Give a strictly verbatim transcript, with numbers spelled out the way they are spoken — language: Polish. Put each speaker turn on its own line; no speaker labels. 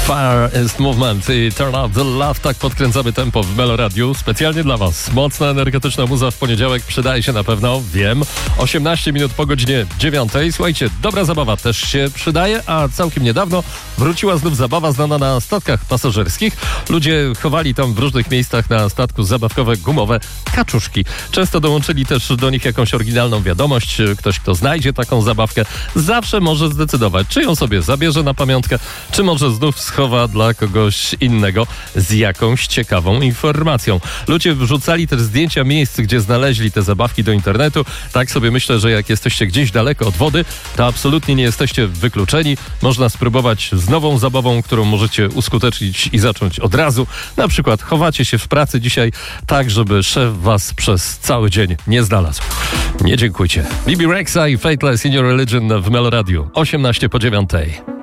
Fire is Movement i Turn Up the Love. Tak podkręcamy tempo w Melo Radiu. Specjalnie dla Was. Mocna, energetyczna muza w poniedziałek przydaje się na pewno, wiem. osiemnaście minut po godzinie dziewiątej. Słuchajcie, dobra zabawa też się przydaje, a całkiem niedawno wróciła znów zabawa znana na statkach pasażerskich. Ludzie chowali tam w różnych miejscach na statku zabawkowe gumowe kaczuszki. Często dołączyli też do nich jakąś oryginalną wiadomość. Ktoś, kto znajdzie taką zabawkę, zawsze może zdecydować, czy ją sobie zabierze na pamiątkę, czy może znów schowa dla kogoś innego z jakąś ciekawą informacją. Ludzie wrzucali też zdjęcia miejsc, gdzie znaleźli te zabawki do internetu. Tak sobie myślę, że jak jesteście gdzieś daleko od wody, to absolutnie nie jesteście wykluczeni. Można spróbować z nową zabawą, którą możecie uskutecznić i zacząć od razu. Na przykład chowacie się w pracy dzisiaj tak, żeby szef was przez cały dzień nie znalazł. Nie dziękujcie. Bibi Rexa i Fateless in Your Religion w Melo Radiu. osiemnaście po dziewiątej.